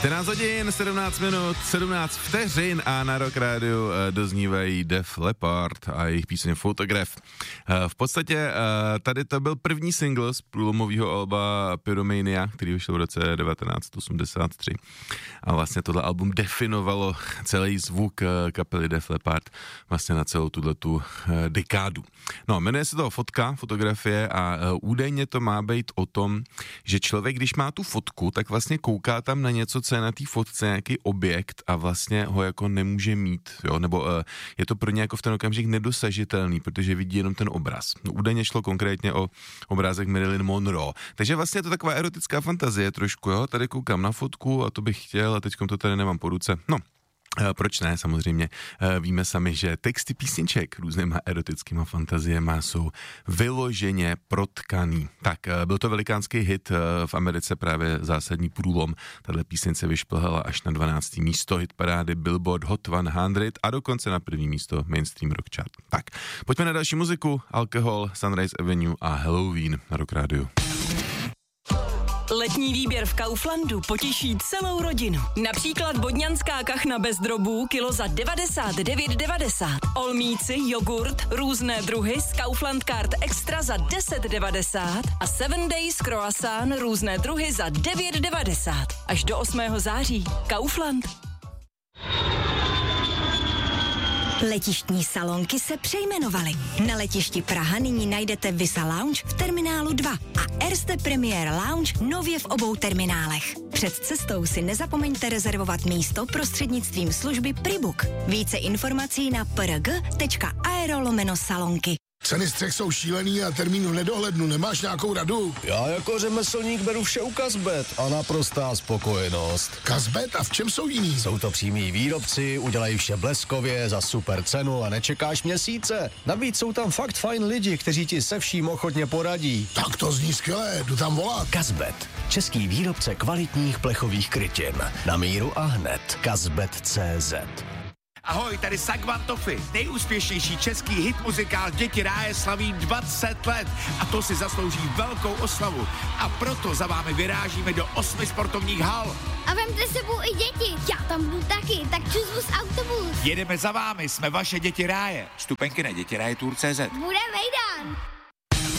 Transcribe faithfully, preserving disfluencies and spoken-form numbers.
čtrnáct hodin, sedmnáct minut, sedmnáct vteřin a na Rock Rádiu doznívají Def Leppard a jejich píseň Photograph. V podstatě tady to byl první single z průlomového alba Pyromania, který vyšel v roce devatenáct osmdesát tři. A vlastně tohle album definovalo celý zvuk kapely Def Leppard vlastně na celou tuhletu dekádu. No, jmenuje se to Fotka, fotografie a údajně to má být o tom, že člověk, když má tu fotku, tak vlastně kouká tam na něco, co je na té fotce, nějaký objekt a vlastně ho jako nemůže mít, jo, nebo uh, je to pro ně jako v ten okamžik nedosažitelný, protože vidí jenom ten obraz. No, údajně šlo konkrétně o obrázek Marilyn Monroe. Takže vlastně je to taková erotická fantazie trošku, jo, tady koukám na fotku a to bych chtěl a teďkom to tady nemám po ruce. No, proč ne, samozřejmě. Víme sami, že texty písniček různýma erotickýma fantaziema jsou vyloženě protkaný. Tak, byl to velikánský hit v Americe, právě zásadní průlom. Tahle písnice vyšplhala až na dvanácté místo hitparády Billboard Hot sto a dokonce na první místo Mainstream Rock Chart. Tak, pojďme na další muziku. Alkohol, Sunrise Avenue a Halloween na Rock Radio. Letní výběr v Kauflandu potěší celou rodinu. Například bodňanská kachna bez drobů kilo za devadesát devět devadesát. Olmíci, jogurt, různé druhy z Kaufland Card Extra za deset devadesát a seven Days croissant různé druhy za devět devadesát. Až do osmého září. Kaufland. Letištní salonky se přejmenovaly. Na letišti Praha nyní najdete Visa Lounge v terminálu dva a Erste Premier Lounge nově v obou terminálech. Před cestou si nezapomeňte rezervovat místo prostřednictvím služby Pribook. Více informací na prg tečka aero lomeno salonky. Ceny střech jsou šílený a termín v nedohlednu. Nemáš nějakou radu? Já jako řemeslník beru vše u Kazbet a naprostá spokojenost. Kazbet? A v čem jsou jiný? Jsou to přímí výrobci, udělají vše bleskově, za super cenu a nečekáš měsíce. Navíc jsou tam fakt fajn lidi, kteří ti se vším ochotně poradí. Tak to zní skvěle, jdu tam volat. Kazbet, český výrobce kvalitních plechových krytin. Na míru a hned. Kazbet tečka cé zet. Ahoj, tady Sagvan Toffy, nejúspěšnější český hit muzikál Děti ráje slaví dvacet let a to si zaslouží velkou oslavu. A proto za vámi vyrážíme do osmi sportovních hal. A vemte sebou i děti, já tam budu taky, tak čus vůz autobus. Jedeme za vámi, jsme vaše Děti ráje. Vstupenky na děti ráje tour tečka cé zet. Bude mejdan.